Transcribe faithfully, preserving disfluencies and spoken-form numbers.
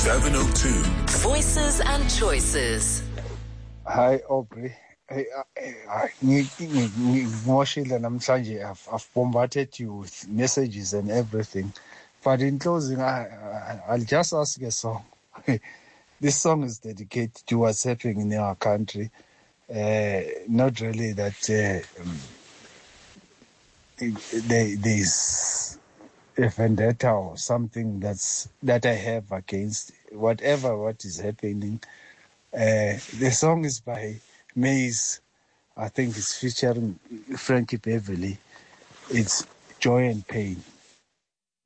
seven oh two. Voices and Choices. Hi Aubrey. Hey, ngimoshile namhlanje. I've I've bombarded you with messages and everything. But in closing, I, I I'll just ask a song. This song is dedicated to what's happening in our country. Uh, not really that uh, um, there, there's a vendetta or something that's that I have against whatever what is happening. Uh, the song is by Maze. I think it's featuring Frankie Beverly. It's Joy and Pain.